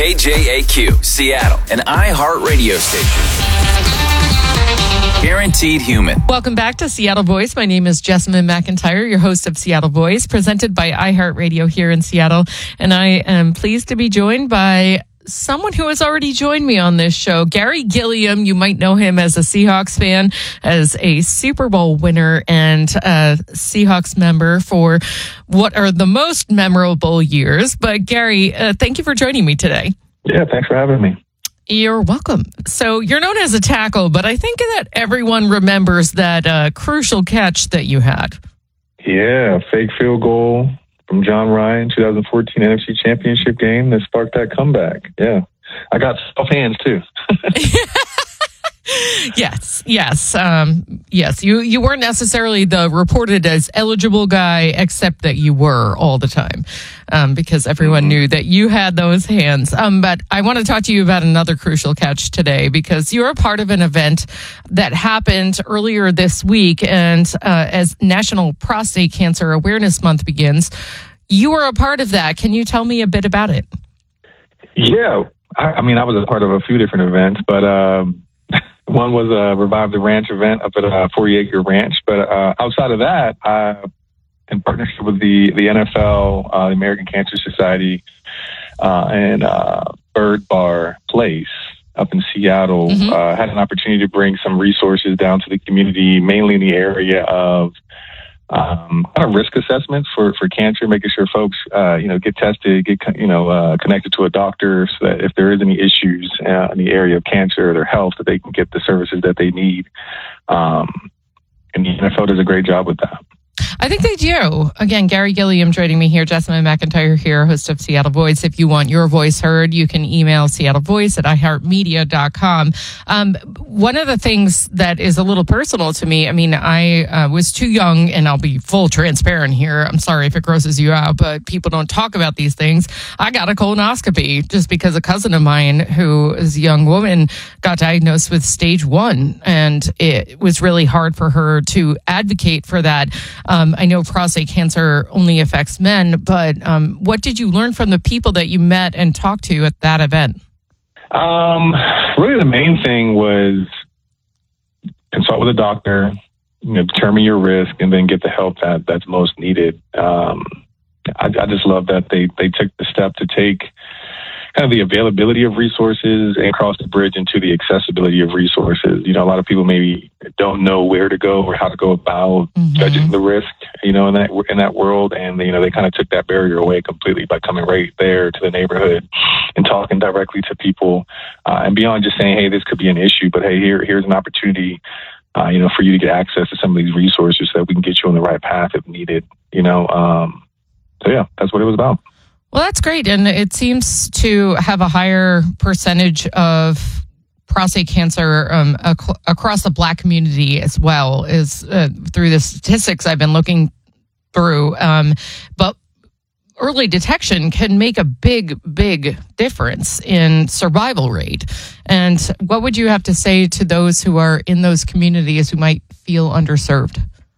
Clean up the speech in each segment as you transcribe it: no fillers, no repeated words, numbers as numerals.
KJAQ, Seattle, an iHeart radio station. Guaranteed human. Welcome back to Seattle Voice. My name is Jessamine McIntyre, your host of Seattle Voice, presented by iHeart Radio here in Seattle. And I am pleased to be joined by someone who has already joined me on this show, Gary Gilliam. You might know him as a Seahawks fan, as a Super Bowl winner, and a Seahawks member for what are the most memorable years. But Gary, thank you for joining me today. Yeah, thanks for having me. You're welcome. So you're known as a tackle, but I think that everyone remembers that crucial catch that you had. Yeah, fake field goal from John Ryan, 2014 NFC Championship game that sparked that comeback. Yeah, I got soft hands too. Yes. You weren't necessarily the reported as eligible guy, except that you were all the time, because everyone knew that you had those hands. But I want to talk to you about another crucial catch today, because you're a part of an event that happened earlier this week, and as National Prostate Cancer Awareness Month begins, you were a part of that. Can you tell me a bit about it? Yeah, I mean, I was a part of a few different events, but one was a Revive the Ranch event up at a 40-acre ranch. But outside of that, in partnership with the NFL, the American Cancer Society, and Bird Bar Place up in Seattle, had an opportunity to bring some resources down to the community, mainly in the area of kind of risk assessments for cancer, making sure folks, get tested, get connected to a doctor, so that if there is any issues in the area of cancer or their health, that they can get the services that they need. And the NFL does a great job with that. I think they do. Again, Gary Gilliam joining me here, Jessamine McIntyre here, host of Seattle Voice. If you want your voice heard, you can email seattlevoice@iheartmedia.com. One of the things that is a little personal to me, I mean, I was too young, and I'll be full transparent here. I'm sorry if it grosses you out, but people don't talk about these things. I got a colonoscopy just because a cousin of mine, who is a young woman, got diagnosed with stage 1, and it was really hard for her to advocate for that. I know prostate cancer only affects men, but what did you learn from the people that you met and talked to at that event? Really, the main thing was consult with a doctor, determine your risk, and then get the help that's most needed. I just love that they took the step to take kind of the availability of resources and cross the bridge into the accessibility of resources. A lot of people maybe don't know where to go or how to go about judging the risk, in that world. And, they kind of took that barrier away completely by coming right there to the neighborhood and talking directly to people, and beyond just saying, hey, this could be an issue, but hey, here's an opportunity, for you to get access to some of these resources so that we can get you on the right path if needed, So yeah, that's what it was about. Well, that's great. And it seems to have a higher percentage of prostate cancer across the Black community as well, is through the statistics I've been looking through. But early detection can make a big, big difference in survival rate. And what would you have to say to those who are in those communities who might feel underserved?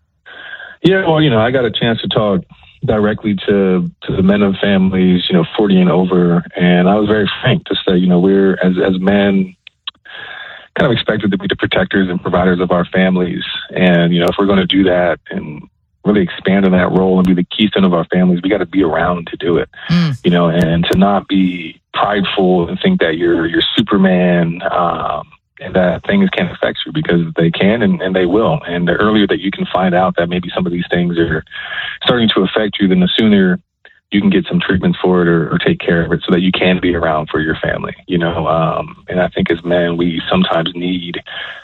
Yeah, well, I got a chance to talk directly to the men of families, 40 and over. And I was very frank to say, we're as men kind of expected to be the protectors and providers of our families. And, if we're going to do that and really expand on that role and be the keystone of our families, we got to be around to do it, and to not be prideful and think that you're Superman, and that things can't affect you, because they can and they will. And the earlier that you can find out that maybe some of these things are starting to affect you, then the sooner you can get some treatments for it or take care of it so that you can be around for your family, And I think as men, we sometimes need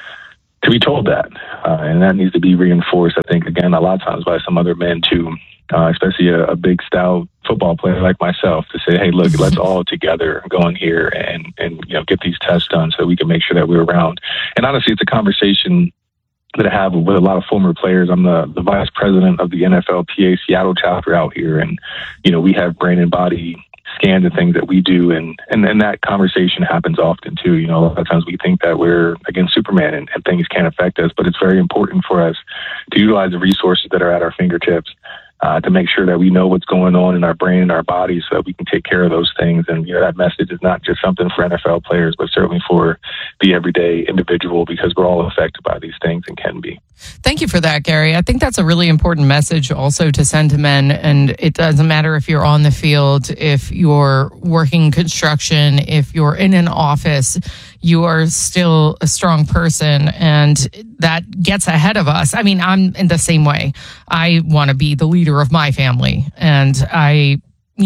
to be told that. And that needs to be reinforced, I think, again, a lot of times by some other men too, especially a big, stout football player like myself, to say, hey, look, let's all together go in here and get these tests done so we can make sure that we're around. And honestly, it's a conversation that I have with a lot of former players. I'm the vice president of the NFLPA Seattle chapter out here. And, we have brain and body scans and things that we do. And that conversation happens often too. A lot of times we think that we're against Superman and things can't affect us, but it's very important for us to utilize the resources that are at our fingertips to make sure that we know what's going on in our brain and our body so that we can take care of those things. And, that message is not just something for NFL players, but certainly for the everyday individual, because we're all affected by these things and can be. Thank you for that, Gary. I think that's a really important message also to send to men. And it doesn't matter if you're on the field, if you're working construction, if you're in an office, you are still a strong person, and that gets ahead of us. I mean, I'm in the same way. I want to be the leader of my family, and I,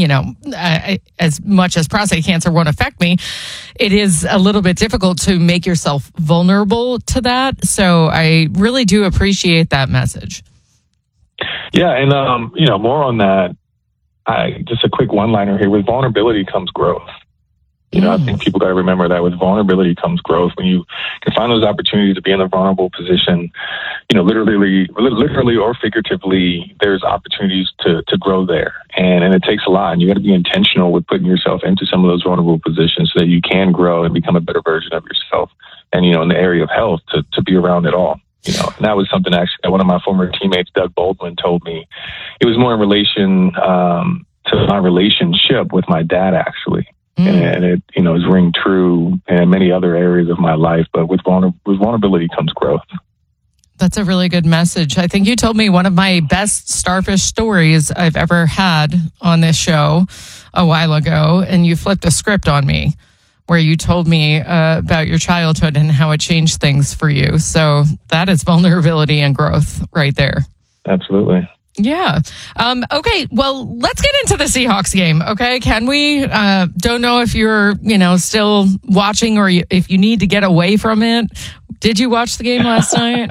as much as prostate cancer won't affect me, it is a little bit difficult to make yourself vulnerable to that. So I really do appreciate that message. Yeah, and more on that. Just a quick one-liner here: with vulnerability comes growth. I think people got to remember that with vulnerability comes growth. When you can find those opportunities to be in a vulnerable position, literally or figuratively, there's opportunities to grow there. And it takes a lot. And you got to be intentional with putting yourself into some of those vulnerable positions so that you can grow and become a better version of yourself. And, in the area of health, to be around it all. And that was something actually that one of my former teammates, Doug Baldwin, told me. It was more in relation to my relationship with my dad, actually. And it, is ring true in many other areas of my life. But with vulnerability comes growth. That's a really good message. I think you told me one of my best starfish stories I've ever had on this show a while ago, and you flipped a script on me where you told me about your childhood and how it changed things for you. So that is vulnerability and growth right there. Absolutely. Yeah. Okay. Well, let's get into the Seahawks game. Okay. Can we? Don't know if you're, still watching or if you need to get away from it. Did you watch the game last night?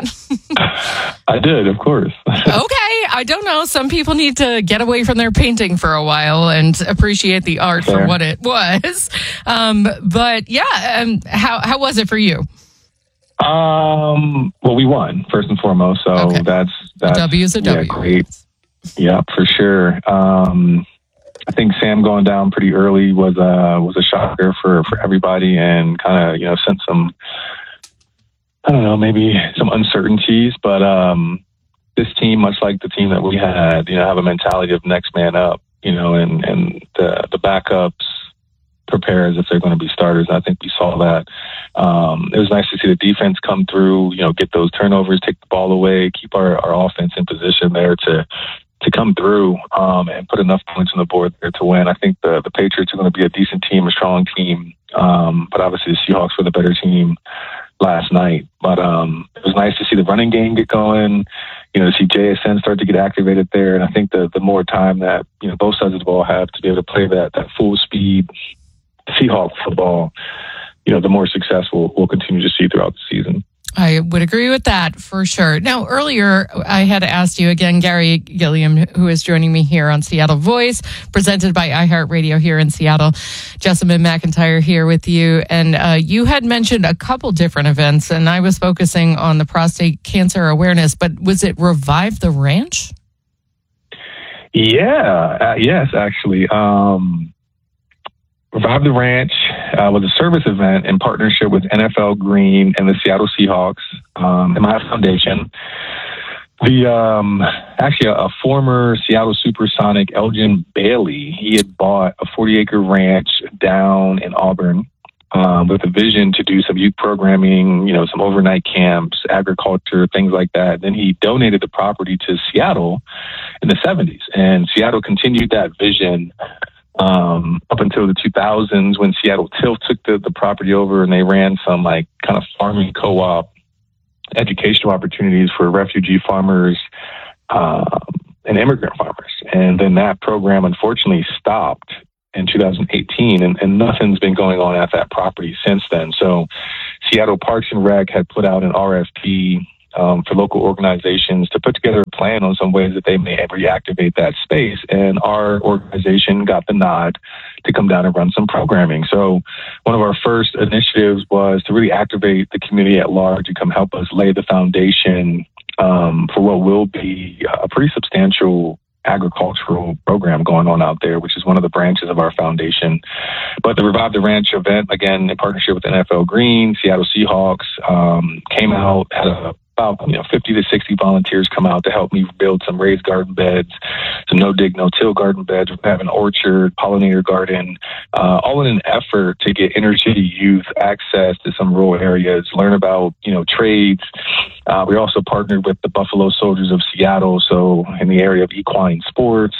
I did, of course. Okay. I don't know. Some people need to get away from their painting for a while and appreciate the art for what it was. But yeah, how was it for you? Well, we won first and foremost, so okay. that's a W is a W. Great. Yeah, for sure. I think Sam going down pretty early was a shocker for everybody, and kind of sent some, I don't know, maybe some uncertainties. But this team, much like the team that we had, have a mentality of next man up, and the backups prepare as if they're going to be starters. I think we saw that. It was nice to see the defense come through, get those turnovers, take the ball away, keep our offense in position there to come through and put enough points on the board there to win. I think the Patriots are going to be a decent team, a strong team, but obviously the Seahawks were the better team last night. But it was nice to see the running game get going, to see JSN start to get activated there. And I think the more time that both sides of the ball have to be able to play that full speed Seahawk football, the more successful we'll continue to see throughout the season. I would agree with that for sure. Now, earlier, I had asked you again, Gary Gilliam, who is joining me here on Seattle Voice, presented by iHeartRadio here in Seattle. Jessamyn McIntyre here with you. And you had mentioned a couple different events, and I was focusing on the prostate cancer awareness, but was it Revive the Ranch? Yeah, yes, actually. Revive the Ranch was a service event in partnership with NFL Green and the Seattle Seahawks and my foundation. Actually, a former Seattle Supersonic, Elgin Bailey, he had bought a 40-acre ranch down in Auburn with a vision to do some youth programming, some overnight camps, agriculture, things like that. Then he donated the property to Seattle in the 70s, and Seattle continued that vision up until the 2000s when Seattle Tilth took the property over, and they ran some kind of farming co-op educational opportunities for refugee farmers and immigrant farmers. And then that program unfortunately stopped in 2018, and nothing's been going on at that property since then. So Seattle Parks and Rec had put out an RFP for local organizations to put together a plan on some ways that they may reactivate that space. And our organization got the nod to come down and run some programming. So one of our first initiatives was to really activate the community at large and come help us lay the foundation for what will be a pretty substantial agricultural program going on out there, which is one of the branches of our foundation. But the Revive the Ranch event, again, in partnership with NFL Green, Seattle Seahawks, came out, had about about 50 to 60 volunteers come out to help me build some raised garden beds, some no-dig, no-till garden beds. We have an orchard, pollinator garden, all in an effort to get inner city youth access to some rural areas, learn about, trades. We also partnered with the Buffalo Soldiers of Seattle, so in the area of equine sports,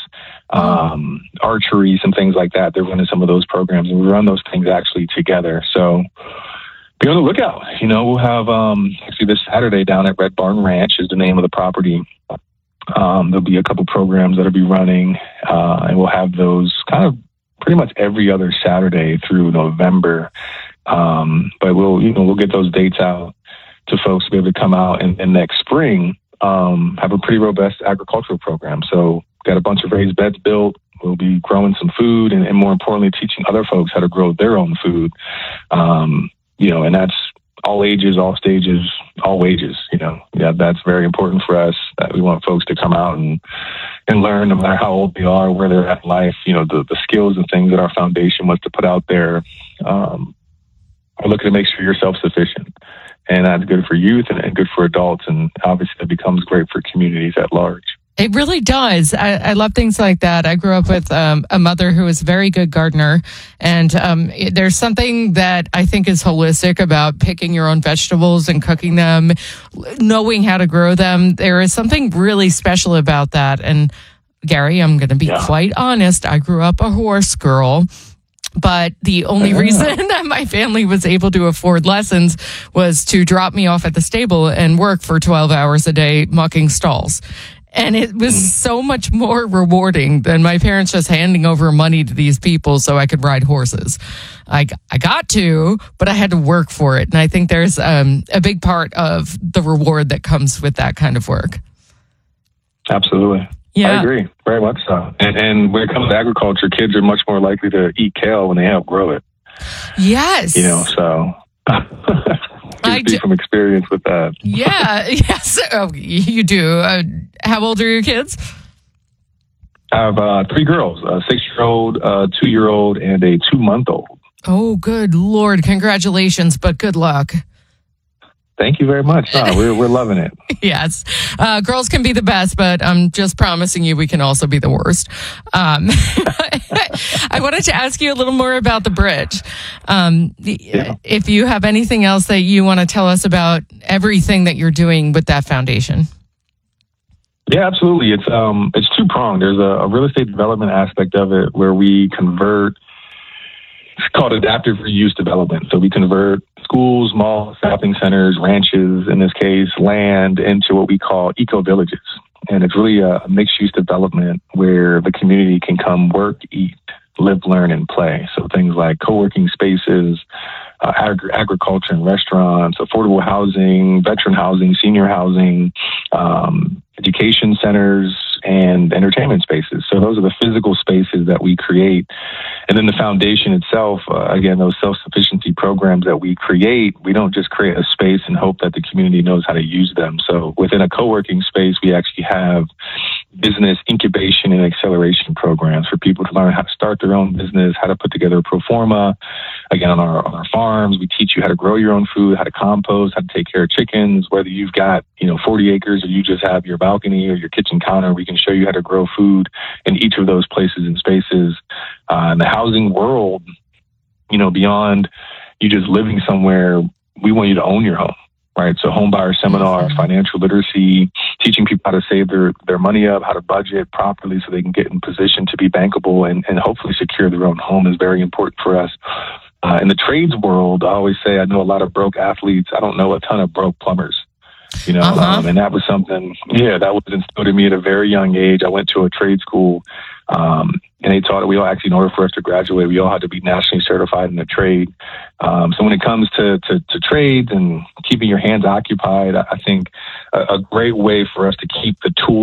archery, some things like that. They're running some of those programs, and we run those things actually together. So be on the lookout. We'll have actually this Saturday down at Red Barn Ranch is the name of the property. There'll be a couple programs that'll be running, and we'll have those kind of pretty much every other Saturday through November. But we'll get those dates out to folks to be able to come out and next spring have a pretty robust agricultural program. So got a bunch of raised beds built. We'll be growing some food and more importantly, teaching other folks how to grow their own food. And that's all ages, all stages, all wages. That's very important for us. That we want folks to come out and learn, no matter how old they are, where they're at in life. The skills and things that our foundation wants to put out there. We're looking to make sure you're self-sufficient, and that's good for youth and good for adults, and obviously it becomes great for communities at large. It really does. I love things like that. I grew up with a mother who was a very good gardener. And there's something that I think is holistic about picking your own vegetables and cooking them, knowing how to grow them. There is something really special about that. And Gary, I'm going to be quite honest. I grew up a horse girl. But the only reason that my family was able to afford lessons was to drop me off at the stable and work for 12 hours a day mucking stalls. And it was so much more rewarding than my parents just handing over money to these people so I could ride horses. I got to, but I had to work for it. And I think there's a big part of the reward that comes with that kind of work. Absolutely. Yeah. I agree. Very much so. And when it comes to agriculture, kids are much more likely to eat kale when they help grow it. Yes. So... I do from experience with that. Yeah, yes. Oh, you do. How old are your kids? I have 3 girls, a 6-year-old, a 2-year-old, and a 2-month-old. Oh, good Lord. Congratulations, but good luck. Thank you very much. No, we're loving it. Yes. Girls can be the best, but I'm just promising you we can also be the worst. I wanted to ask you a little more about the bridge. If you have anything else that you want to tell us about everything that you're doing with that foundation. Yeah, absolutely. It's 2-pronged. There's a real estate development aspect of it where we convert. It's called adaptive reuse development. So we convert schools, malls, shopping centers, ranches, in this case, land into what we call eco-villages. And it's really a mixed-use development where the community can come work, eat, live, learn, and play. So things like co-working spaces, agriculture and restaurants, affordable housing, veteran housing, senior housing, education centers, and entertainment spaces. So those are the physical spaces that we create. And then the foundation itself, again, those self-sufficiency programs that we create, we don't just create a space and hope that the community knows how to use them. So within a co-working space, we actually have business incubation and acceleration programs for people to learn how to start their own business, how to put together a pro forma. Again, on our farms, we teach you how to grow your own food, how to compost, how to take care of chickens, whether you've got 40 acres or you just have your balcony or your kitchen counter. We can show you how to grow food in each of those places and spaces. In the housing world, beyond you just living somewhere, we want you to own your home, right? So home buyer seminars, financial literacy, teaching people how to save their money up, how to budget properly so they can get in position to be bankable and hopefully secure their own home is very important for us. In the trades world, I always say I know a lot of broke athletes. I don't know a ton of broke plumbers. And that was something, that was instilled in me at a very young age. I went to a trade school, and they taught we all actually, in order for us to graduate, we all had to be nationally certified in the trade. So when it comes to trades and keeping your hands occupied, I think a great way for us to keep the tools